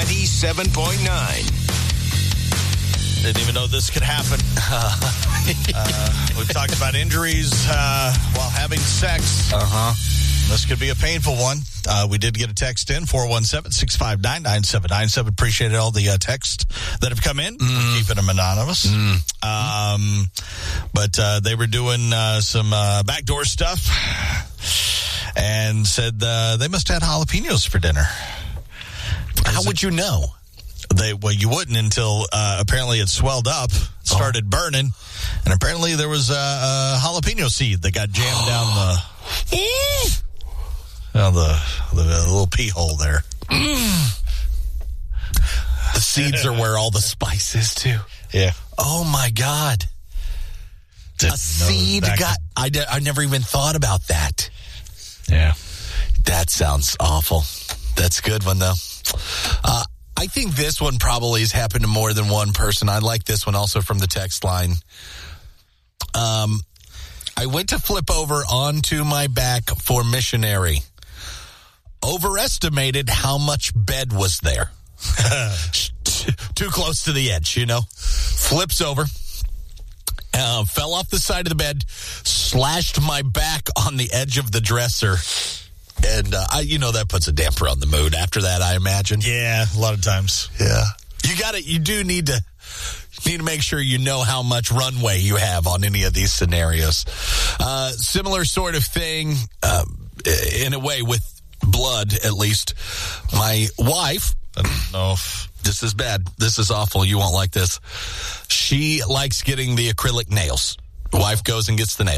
97.9. Didn't even know this could happen. We've talked about injuries while having sex. This could be a painful one. We did get a text in, 417-659-9797. Appreciate all the texts that have come in. We're keeping them anonymous. But they were doing some backdoor stuff and said they must have had jalapenos for dinner. How would you know? Well, you wouldn't until apparently it swelled up, started burning, and apparently there was a jalapeno seed that got jammed down the little pee hole there. The seeds are where all the spice is, too. Yeah. Oh, my God. A seed got... I never even thought about that. Yeah. That sounds awful. That's a good one, though. I think this one probably has happened to more than one person. I like this one also from the text line. I went to flip over onto my back for missionary. Overestimated how much bed was there. Too close to the edge, you know. Flips over. Fell off the side of the bed. Slashed my back on the edge of the dresser. And, that puts a damper on the mood after that, I imagine. Yeah, a lot of times. Yeah. You do need to make sure you know how much runway you have on any of these scenarios. Similar sort of thing, in a way, with blood, at least. My wife, I don't know if this is bad. This is awful. You won't like this. She likes getting the acrylic nails. Wife goes and gets the nails.